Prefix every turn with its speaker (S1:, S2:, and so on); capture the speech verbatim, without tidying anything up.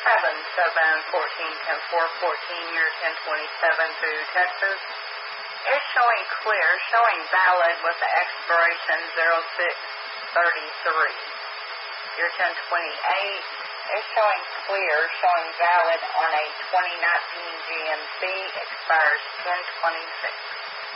S1: seven seven fourteen ten four fourteen, year ten twenty-seven through Texas. It's showing clear, showing valid with the expiration zero six thirty-three. Year ten twenty-eight is showing clear, showing valid on a twenty nineteen G M C, expires ten twenty-six.